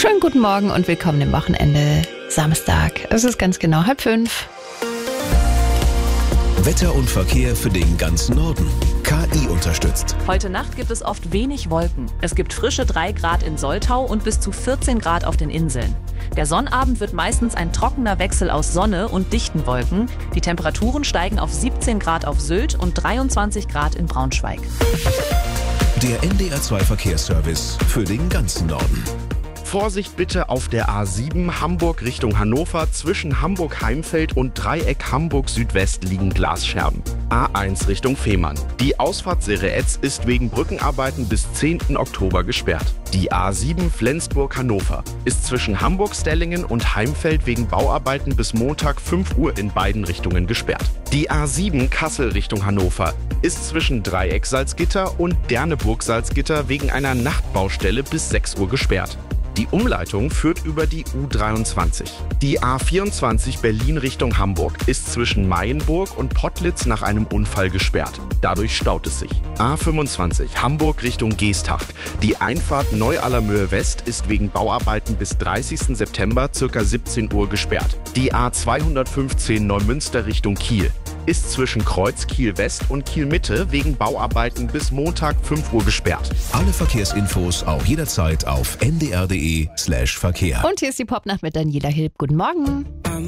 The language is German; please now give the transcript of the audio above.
Schönen guten Morgen und willkommen im Wochenende. Samstag. Es ist ganz genau 4:30. Wetter und Verkehr für den ganzen Norden. KI unterstützt. Heute Nacht gibt es oft wenig Wolken. Es gibt frische 3 Grad in Soltau und bis zu 14 Grad auf den Inseln. Der Sonnabend wird meistens ein trockener Wechsel aus Sonne und dichten Wolken. Die Temperaturen steigen auf 17 Grad auf Sylt und 23 Grad in Braunschweig. Der NDR2 Verkehrsservice für den ganzen Norden. Vorsicht bitte auf der A7 Hamburg Richtung Hannover. Zwischen Hamburg-Heimfeld und Dreieck Hamburg-Südwest liegen Glasscherben. A1 Richtung Fehmarn. Die Ausfahrt Sereetz ist wegen Brückenarbeiten bis 10. Oktober gesperrt. Die A7 Flensburg-Hannover ist zwischen Hamburg-Stellingen und Heimfeld wegen Bauarbeiten bis Montag 5 Uhr in beiden Richtungen gesperrt. Die A7 Kassel Richtung Hannover ist zwischen Dreieck Salzgitter und Derneburg Salzgitter wegen einer Nachtbaustelle bis 6 Uhr gesperrt. Die Umleitung führt über die U23. Die A24 Berlin Richtung Hamburg ist zwischen Mayenburg und Pottlitz nach einem Unfall gesperrt. Dadurch staut es sich. A25 Hamburg Richtung Geesthacht. Die Einfahrt Neu-Allermöhe West ist wegen Bauarbeiten bis 30. September ca. 17 Uhr gesperrt. Die A215 Neumünster Richtung Kiel ist zwischen Kreuz Kiel West und Kiel Mitte wegen Bauarbeiten bis Montag 5 Uhr gesperrt. Alle Verkehrsinfos auch jederzeit auf ndr.de/Verkehr. Und hier ist die Popnacht mit Daniela Hilb. Guten Morgen.